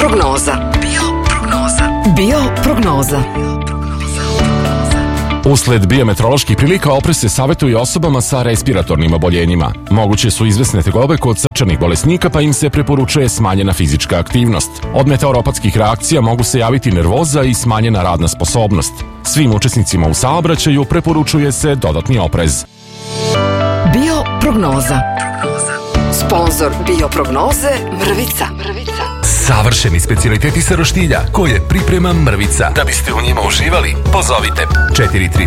Bioprognoza. Usled biometeoroloških prilika OPRES se savjetuje osobama sa respiratornim oboljenjima. Moguće su izvesne tegobe kod srčanih bolesnika, pa im se preporučuje smanjena fizička aktivnost. Od meteoropatskih reakcija mogu se javiti nervoza i smanjena radna sposobnost. Svim učesnicima u saobraćaju preporučuje se dodatni oprez. Bioprognoza. Sponzor Bioprognoze Mrvica. Savršeni specijaliteti sa roštilja koje priprema Mrvica. Da biste u njima uživali, pozovite 4